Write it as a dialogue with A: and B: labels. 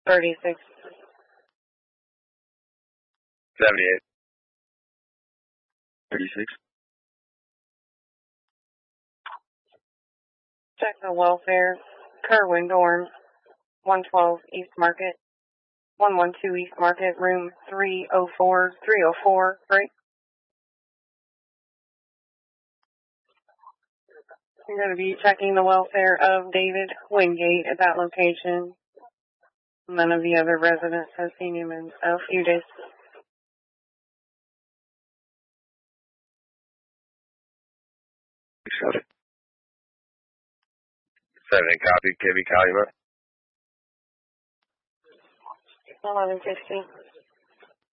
A: 36.
B: 78.
C: 36.
A: Check the welfare. Kerwin Dorn, 112 East Market, 112 East Market, room 304, right? You're going to be checking the welfare of David Wingate at that location. None of the other residents have seen him in a few days.
C: Got it.
B: 7 copy, KB Calumet.
A: 11:50.